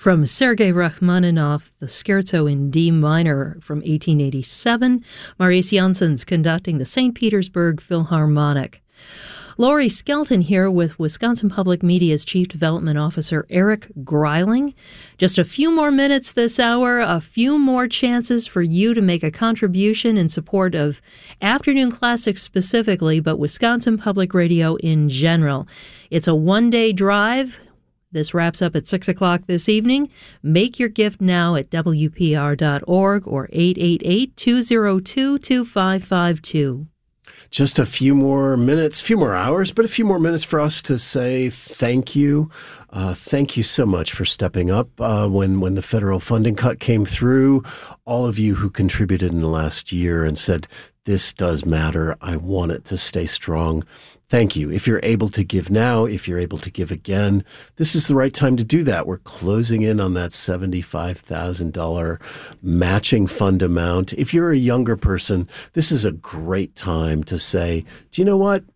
From Sergei Rachmaninoff, the Scherzo in D minor from 1887, Marius Janssen's conducting the St. Petersburg Philharmonic. Laurie Skelton here with Wisconsin Public Media's Chief Development Officer Eric Greiling. Just a few more minutes this hour, a few more chances for you to make a contribution in support of Afternoon Classics specifically, but Wisconsin Public Radio in general. It's a one-day drive. This wraps up at 6 o'clock this evening. Make your gift now at WPR.org or 888-202-2552. Just a few more minutes, few more hours, but a few more minutes for us to say thank you. Thank you so much for stepping up when the federal funding cut came through. All of you who contributed in the last year and said, this does matter. I want it to stay strong. Thank you. If you're able to give now, if you're able to give again, this is the right time to do that. We're closing in on that $75,000 matching fund amount. If you're a younger person, this is a great time to say, do you know what?